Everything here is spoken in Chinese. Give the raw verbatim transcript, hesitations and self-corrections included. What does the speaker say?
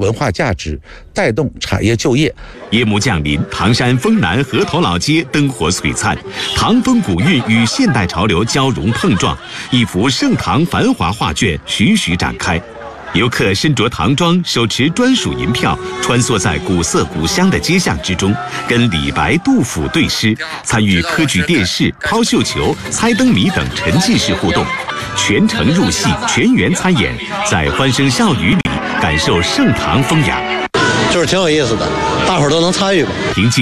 文化价值，带动产业就业。 夜幕降临，唐山丰南河头老街灯火璀璨，唐风古韵与现代潮流交融碰撞，一幅盛唐繁华画卷徐徐展开。游客身着唐装，手持专属银票，穿梭在古色古香的街巷之中，跟李白、杜甫对诗，参与科举电视、抛绣球、猜灯谜等沉浸式互动，全程入戏，全员参演，在欢声笑语里感受盛唐风雅。 就是挺有意思的，大伙儿都能参与吧。 凭借